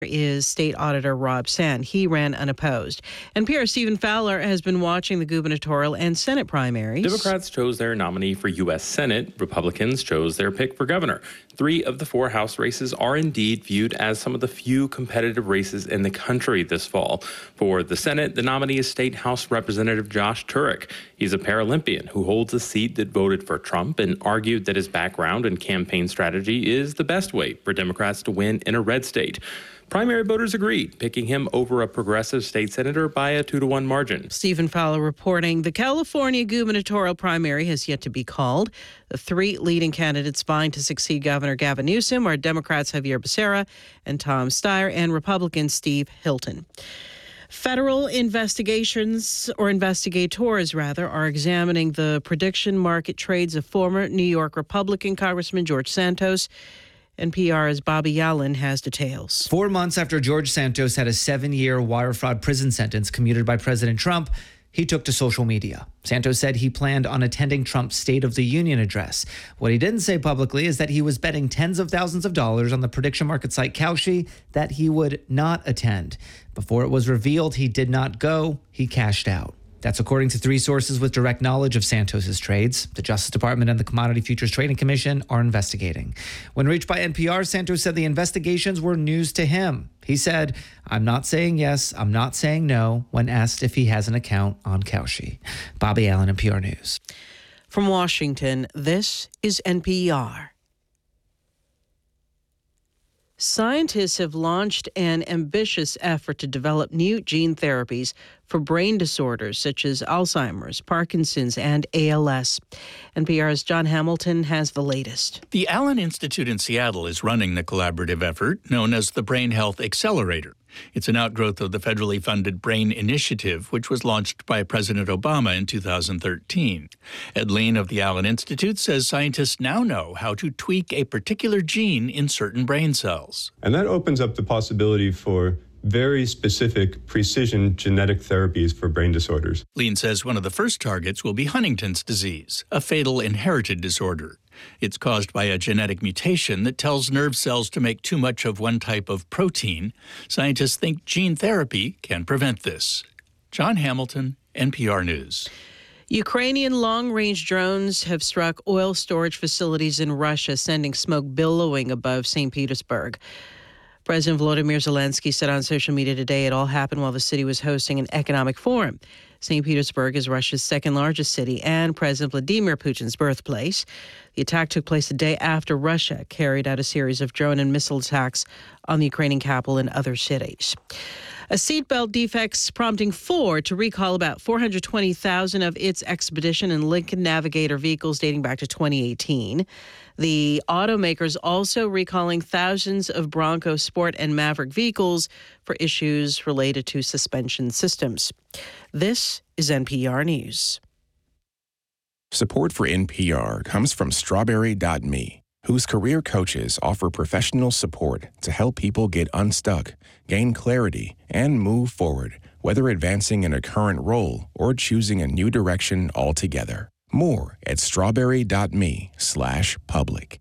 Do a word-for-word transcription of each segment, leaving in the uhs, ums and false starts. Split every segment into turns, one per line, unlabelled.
is State Auditor Rob Sand. He ran unopposed. N P R's Stephen Fowler has been watching the gubernatorial and Senate primaries.
Democrats chose their nominee for U S Senate. Republicans chose their pick for governor. Three of the four House races are indeed viewed as some of the few competitive races in the country this fall. For the Senate, the nominee is State House Representative Josh Turek. He's a Paralympian who holds a seat that voted for Trump and argued that his background and campaign strategy is the best way for Democrats to win in a red state. Primary voters agreed, picking him over a progressive state senator by a two to one margin.
Stephen Fowler reporting the California gubernatorial primary has yet to be called. The three leading candidates vying to succeed Governor Gavin Newsom are Democrats Javier Becerra and Tom Steyer and Republican Steve Hilton. Federal investigations, or investigators rather, are examining the prediction market trades of former New York Republican Congressman George Santos. N P R's Bobby Yellen has details.
Four months after George Santos had a seven-year wire fraud prison sentence commuted by President Trump, he took to social media. Santos said he planned on attending Trump's State of the Union address. What he didn't say publicly is that he was betting tens of thousands of dollars on the prediction market site Kalshi that he would not attend. Before it was revealed he did not go, he cashed out. That's according to three sources with direct knowledge of Santos's trades. The Justice Department and the Commodity Futures Trading Commission are investigating. When reached by N P R, Santos said the investigations were news to him. He said, "I'm not saying yes, I'm not saying no," when asked if he has an account on Kalshi. Bobby Allen, N P R News.
From Washington, this is N P R. Scientists have launched an ambitious effort to develop new gene therapies for brain disorders such as Alzheimer's, Parkinson's, and A L S. N P R's John Hamilton has the latest.
The Allen Institute in Seattle is running the collaborative effort known as the Brain Health Accelerator. It's an outgrowth of the federally funded BRAIN Initiative, which was launched by President Obama in two thousand thirteen. Ed Lean of the Allen Institute says scientists now know how to tweak a particular gene in certain brain cells.
And that opens up the possibility for very specific precision genetic therapies for brain disorders.
Lean says one of the first targets will be Huntington's disease, a fatal inherited disorder. It's caused by a genetic mutation that tells nerve cells to make too much of one type of protein. Scientists think gene therapy can prevent this. John Hamilton, N P R News.
Ukrainian long-range drones have struck oil storage facilities in Russia, sending smoke billowing above Saint Petersburg. President Volodymyr Zelensky said on social media today it all happened while the city was hosting an economic forum. Saint Petersburg is Russia's second largest city and President Vladimir Putin's birthplace. The attack took place a day after Russia carried out a series of drone and missile attacks on the Ukrainian capital and other cities. A seatbelt defects prompting Ford to recall about four hundred twenty thousand of its Expedition and Lincoln Navigator vehicles dating back to twenty eighteen. The automakers also recalling thousands of Bronco Sport and Maverick vehicles for issues related to suspension systems. This is N P R News.
Support for N P R comes from Strawberry dot me, whose career coaches offer professional support to help people get unstuck, gain clarity, and move forward, whether advancing in a current role or choosing a new direction altogether. More at strawberry dot me slash public.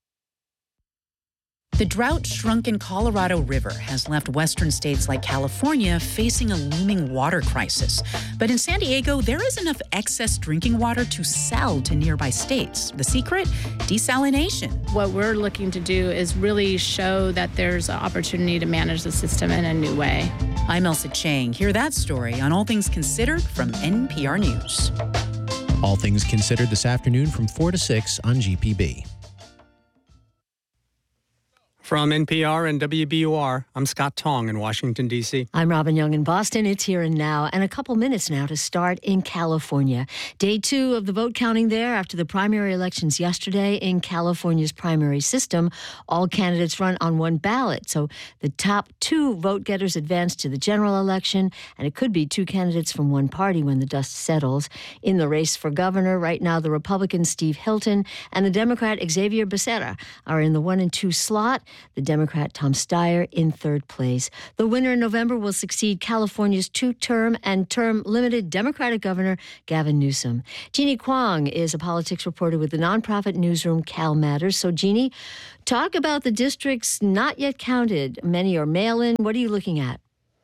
The drought-shrunken Colorado River has left western states like California facing a looming water crisis. But in San Diego, there is enough excess drinking water to sell to nearby states. The secret? Desalination.
What we're looking to do is really show that there's an opportunity to manage the system in a new way.
I'm Elsa Chang. Hear that story on All Things Considered from N P R News.
All Things Considered this afternoon from four to six on G P B.
From N P R and W B U R, I'm Scott Tong in Washington, D C.
I'm Robin Young in Boston. It's here and now, and a couple minutes now to start in California. Day two of the vote counting there after the primary elections yesterday in California's primary system. All candidates run on one ballot, so the top two vote getters advance to the general election, and it could be two candidates from one party when the dust settles. In the race for governor, right now the Republican Steve Hilton and the Democrat Xavier Becerra are in the one and two slot. the Democrat Tom Steyer in third place. The winner in November will succeed California's two-term and term-limited Democratic Governor Gavin Newsom. Jeannie Kwong is a politics reporter with the nonprofit newsroom Cal Matters. So, Jeannie, talk about the districts not yet counted. Many are mail-in. What are you looking at?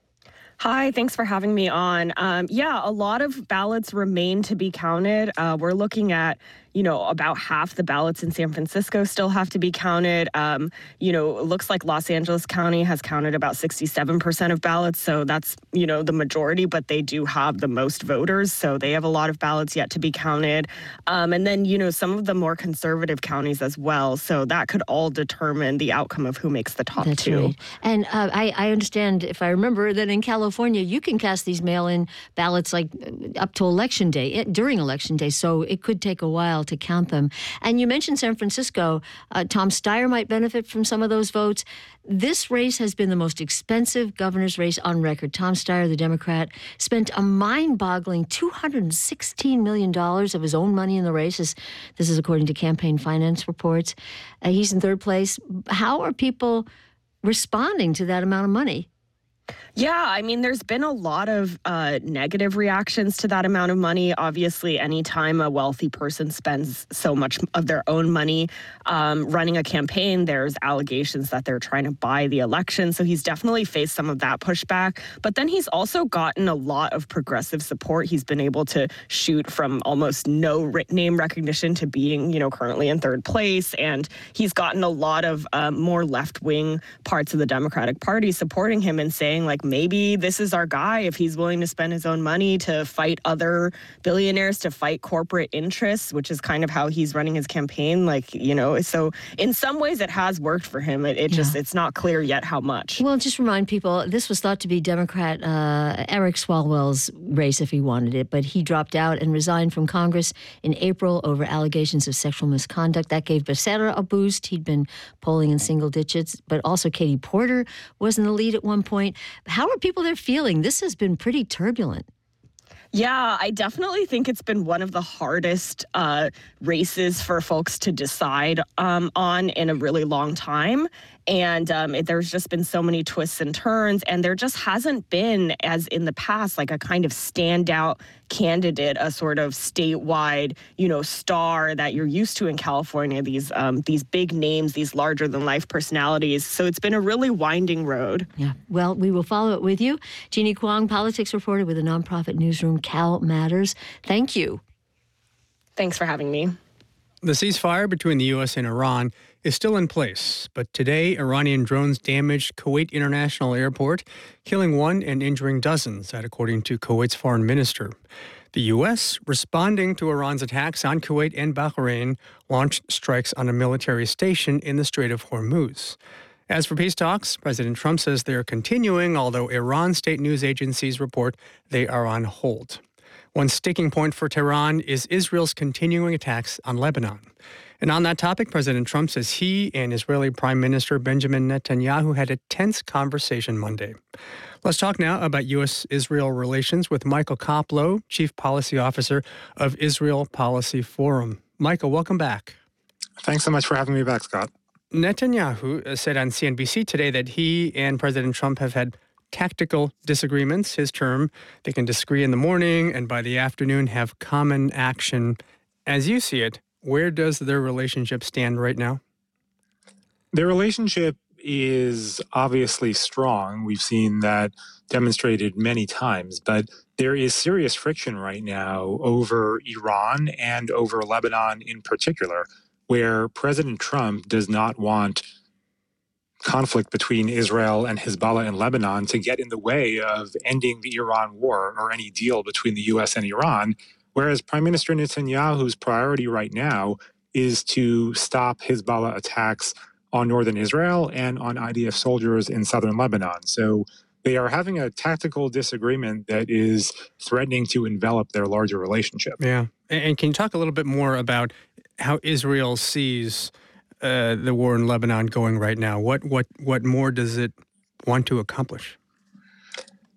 Hi, thanks for having me on. Um, yeah, a lot of ballots remain to be counted. Uh, we're looking at, you know, about half the ballots in San Francisco still have to be counted. Um, you know, it looks like Los Angeles County has counted about sixty-seven percent of ballots. So that's, you know, the majority, but they do have the most voters. So they have a lot of ballots yet to be counted. Um, and then, you know, some of the more conservative counties as well. So that could all determine the outcome of who makes the top
That's
two.
Right. And uh, I, I understand, if I remember, that in California, you can cast these mail-in ballots like up to Election Day, during Election Day. So it could take a while to count them. And you mentioned San Francisco. Uh, Tom Steyer might benefit from some of those votes. This race has been the most expensive governor's race on record. Tom Steyer, the Democrat, spent a mind-boggling two hundred sixteen million dollars of his own money in the race. This, this is according to campaign finance reports. Uh, he's in third place. How are people responding to that amount of money?
Yeah, I mean, there's been a lot of uh, negative reactions to that amount of money. Obviously, anytime a wealthy person spends so much of their own money um, running a campaign, there's allegations that they're trying to buy the election. So he's definitely faced some of that pushback. But then he's also gotten a lot of progressive support. He's been able to shoot from almost no name recognition to being, you know, currently in third place. And he's gotten a lot of um, more left-wing parts of the Democratic Party supporting him and saying, like, maybe this is our guy if he's willing to spend his own money to fight other billionaires, to fight corporate interests, which is kind of how he's running his campaign. Like, you know, so in some ways it has worked for him. It, it yeah. just, it's not clear yet how much.
Well, just remind people, this was thought to be Democrat uh, Eric Swalwell's race if he wanted it, but he dropped out and resigned from Congress in April over allegations of sexual misconduct. That gave Becerra a boost. He'd been polling in single digits, but also Katie Porter was in the lead at one point. How are people there feeling? This has been pretty turbulent.
Yeah, I definitely think it's been one of the hardest uh, races for folks to decide um, on in a really long time. And um, it, there's just been so many twists and turns, and there just hasn't been, as in the past, like a kind of standout candidate, a sort of statewide, you know, star that you're used to in California, these um, these big names, these larger-than-life personalities. So it's been a really winding road.
Yeah, well, we will follow it with you. Jeannie Kwong, politics reporter with the nonprofit newsroom Cal Matters. Thank you.
Thanks for having me.
The ceasefire between the U S and Iran is still in place, but today Iranian drones damaged Kuwait International Airport, killing one and injuring dozens, that according to Kuwait's foreign minister. The U S, responding to Iran's attacks on Kuwait and Bahrain, launched strikes on a military station in the Strait of Hormuz. As for peace talks, President Trump says they are continuing, although Iran state news agencies report they are on hold. One sticking point for Tehran is Israel's continuing attacks on Lebanon. And on that topic, President Trump says he and Israeli Prime Minister Benjamin Netanyahu had a tense conversation Monday. Let's talk now about U S Israel relations with Michael Koplow, Chief Policy Officer of Israel Policy Forum. Michael, welcome back.
Thanks so much for having me back, Scott.
Netanyahu said on C N B C today that he and President Trump have had tactical disagreements, his term. They can disagree in the morning and by the afternoon have common action. As you see it, where does their relationship stand right now?
Their relationship is obviously strong. We've seen that demonstrated many times, but there is serious friction right now over Iran and over Lebanon in particular, where President Trump does not want conflict between Israel and Hezbollah in Lebanon to get in the way of ending the Iran war or any deal between the U S and Iran, whereas Prime Minister Netanyahu's priority right now is to stop Hezbollah attacks on northern Israel and on I D F soldiers in southern Lebanon. So they are having a tactical disagreement that is threatening to envelop their larger relationship.
Yeah. And can you talk a little bit more about how Israel sees Uh, the war in Lebanon going right now? What what what more does it want to accomplish?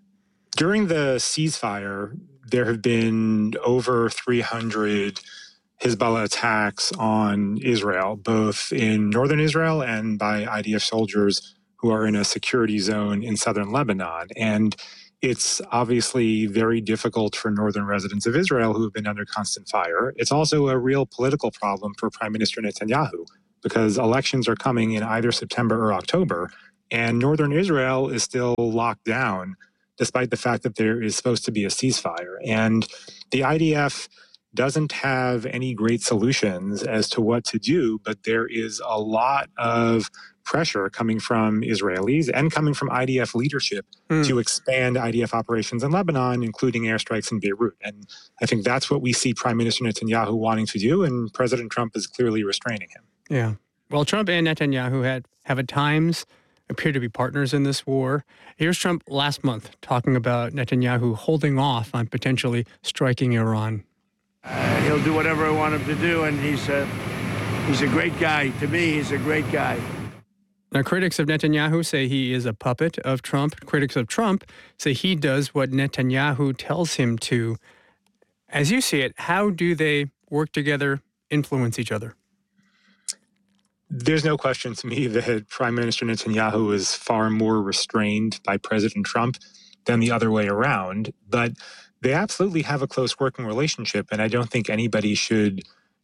During the ceasefire, there have been over three hundred Hezbollah attacks on Israel, both in northern Israel and by I D F soldiers who are in a security zone in southern Lebanon. And it's obviously very difficult for northern residents of Israel who have been under constant fire. It's also a real political problem for Prime Minister Netanyahu, because elections are coming in either September or October, and northern Israel is still locked down, despite the fact that there is supposed to be a ceasefire. And the I D F doesn't have any great solutions as to what to do, but there is a lot of pressure coming from Israelis and coming from I D F leadership mm. to expand I D F operations in Lebanon, including airstrikes in Beirut. And I think that's what we see Prime Minister Netanyahu wanting to do, and President Trump is clearly restraining him.
Yeah. Well, Trump and Netanyahu had have at times appeared to be partners in this war. Here's Trump last month talking about Netanyahu holding off on potentially striking Iran.
Uh, he'll do whatever I want him to do, and he's a, he's a great guy. To me, he's a great guy.
Now, critics of Netanyahu say he is a puppet of Trump. Critics of Trump say he does what Netanyahu tells him to. As you see it, how do they work together, influence each other?
There's no question to me that Prime Minister Netanyahu is far more restrained by President Trump than the other way around. But they absolutely have a close working relationship, and I don't think anybody should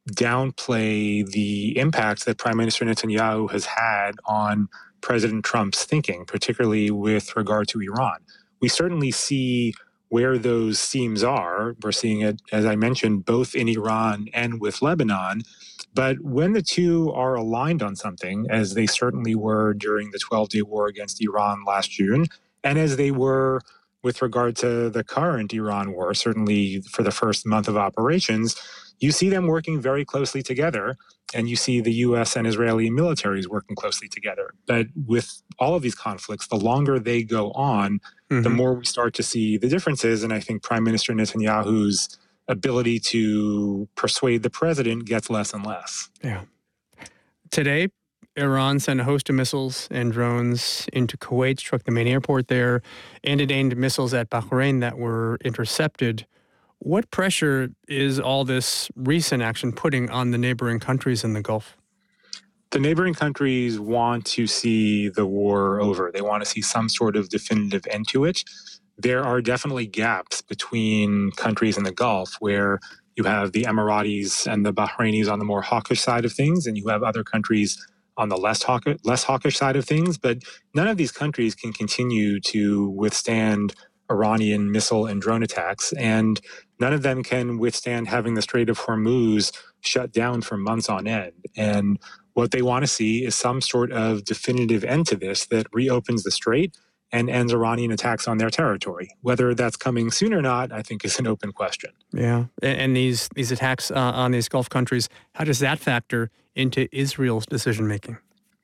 downplay the impact that Prime Minister Netanyahu has had on President Trump's thinking, particularly with regard to Iran. We certainly see where those seams are. We're seeing it, as I mentioned, both in Iran and with Lebanon. But when the two are aligned on something, as they certainly were during the twelve-day war against Iran last June, and as they were with regard to the current Iran war, certainly for the first month of operations, you see them working very closely together, and you see the U S and Israeli militaries working closely together. But with all of these conflicts, the longer they go on, mm-hmm. the more we start to see the differences. And I think Prime Minister Netanyahu's ability to persuade the president gets less and less.
Yeah. Today, Iran sent a host of missiles and drones into Kuwait, struck the main airport there, and it aimed missiles at Bahrain that were intercepted. What pressure is all this recent action putting on the neighboring countries in the Gulf?
The neighboring countries want to see the war over. They want to see some sort of definitive end to it. There are definitely gaps between countries in the Gulf where you have the Emiratis and the Bahrainis on the more hawkish side of things, and you have other countries on the less hawkish, less hawkish side of things. But none of these countries can continue to withstand Iranian missile and drone attacks, and none of them can withstand having the Strait of Hormuz shut down for months on end. And what they want to see is some sort of definitive end to this that reopens the strait and ends Iranian attacks on their territory. Whether that's coming soon or not, I think is an open question.
Yeah, and, and these these attacks uh, on these Gulf countries, how does that factor into Israel's decision-making?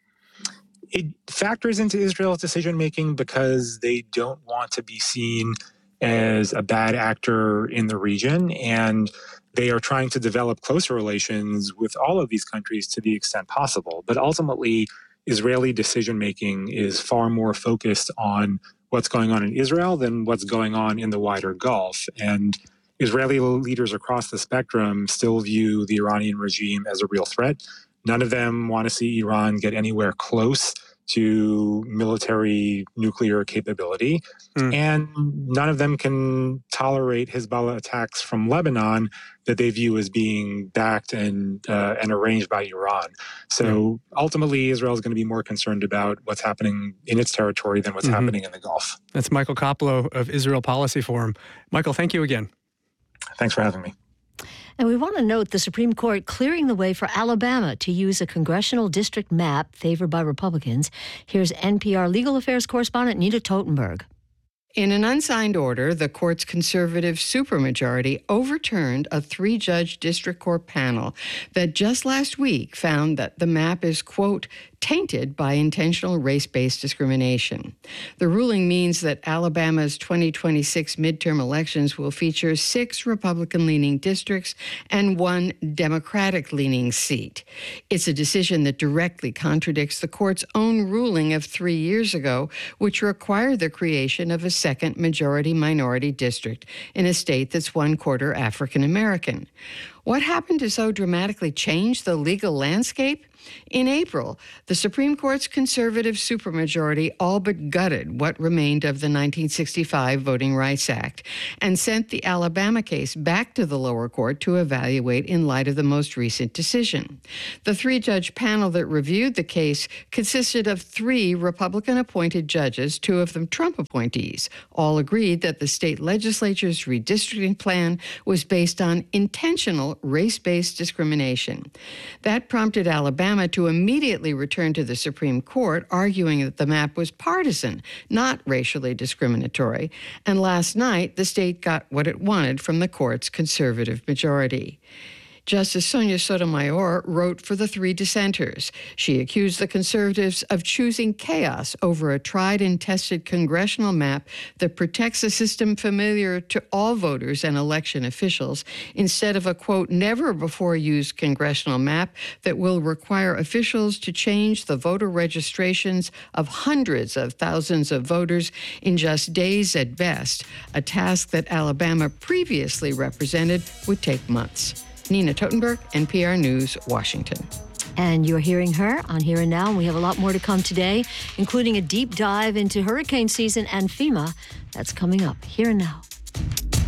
It factors into Israel's decision-making because they don't want to be seen as a bad actor in the region, and they are trying to develop closer relations with all of these countries to the extent possible. But ultimately, Israeli decision-making is far more focused on what's going on in Israel than what's going on in the wider Gulf. And Israeli leaders across the spectrum still view the Iranian regime as a real threat. None of them want to see Iran get anywhere close to military nuclear capability. Mm. And none of them can tolerate Hezbollah attacks from Lebanon that they view as being backed and uh, and arranged by Iran. So mm. ultimately, Israel is going to be more concerned about what's happening in its territory than what's mm-hmm. happening in the Gulf.
That's Michael Koplow of Israel Policy Forum. Michael, thank you again.
Thanks for having me.
And we want to note the Supreme Court clearing the way for Alabama to use a congressional district map favored by Republicans. Here's N P R legal affairs correspondent Nita Totenberg.
In an unsigned order, the court's conservative supermajority overturned a three-judge district court panel that just last week found that the map is, quote, tainted by intentional race-based discrimination. The ruling means that Alabama's twenty twenty-six midterm elections will feature six Republican-leaning districts and one Democratic-leaning seat. It's a decision that directly contradicts the court's own ruling of three years ago, which required the creation of a second majority-minority district in a state that's one-quarter African-American. What happened to so dramatically change the legal landscape? In April, the Supreme Court's conservative supermajority all but gutted what remained of the nineteen sixty-five Voting Rights Act and sent the Alabama case back to the lower court to evaluate in light of the most recent decision. The three-judge panel that reviewed the case consisted of three Republican-appointed judges, two of them Trump appointees. All agreed that the state legislature's redistricting plan was based on intentional race-based discrimination. That prompted Alabama to immediately return to the Supreme Court, arguing that the map was partisan, not racially discriminatory. And last night, the state got what it wanted from the court's conservative majority. Justice Sonia Sotomayor wrote for the three dissenters. She accused the conservatives of choosing chaos over a tried and tested congressional map that protects a system familiar to all voters and election officials, instead of a, quote, never-before-used congressional map that will require officials to change the voter registrations of hundreds of thousands of voters in just days at best, a task that Alabama previously represented would take months. Nina Totenberg, N P R News, Washington.
And you're hearing her on Here and Now. We have a lot more to come today, including a deep dive into hurricane season and FEMA. That's coming up. Here and Now.